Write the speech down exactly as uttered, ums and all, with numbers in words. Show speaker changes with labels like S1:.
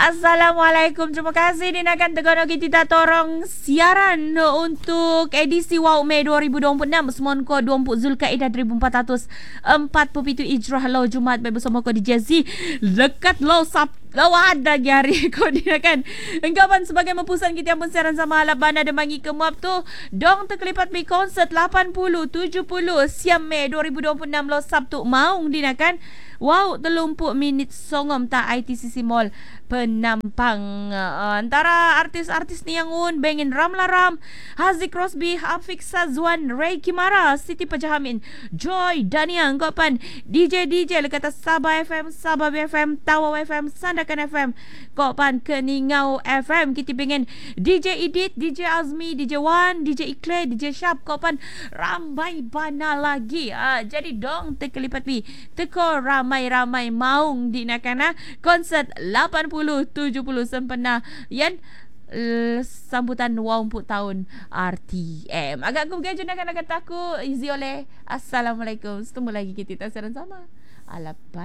S1: Assalamualaikum. Terima kasih dinakan tegono kita torong siaran untuk edisi Wow Mei dua ribu dua puluh enam. Semonko dua puluh Zulkaidah seribu empat ratus empat puluh tujuh Hijrah Lau Jumaat bersama ko di Jazzy. Lekat lau Sabtu lawan lagi hari kau dia kan. Engkapan sebagai mempusan kita pun siaran sama ala bana de mangi kemuap tu dong terkelipat mi konsert lapan puluh tujuh puluh siam Mei dua ribu dua puluh enam lo Sabtu maung dinakan. Wow, telumpuk minit songom ta I T C C Mall penampang uh, antara artis-artis ni yang un Bengin Ramla Ram, Haziq Rosby, Afiq Sazwan, Ray Kimara, Siti Pajahamin, Joy Daniang, Gopan D J D J lekata Sabah F M, Sabah B F M, Tawau F M, Sandakan F M, Gopan Keningau F M. Kita pengen D J Edit, D J Azmi, D J Wan, D J Ikle, D J Syab, Gopan ramai bana lagi. uh, Jadi dong terkelipat pi teko ramai-ramai maung di nakana konsert lapan puluh tujuh puluh sempena yan uh, sambutan dua puluh tahun R T M. Agak aku bergajo nak kata aku izi oleh. Assalamualaikum. Setemu lagi kita tak sama. Alap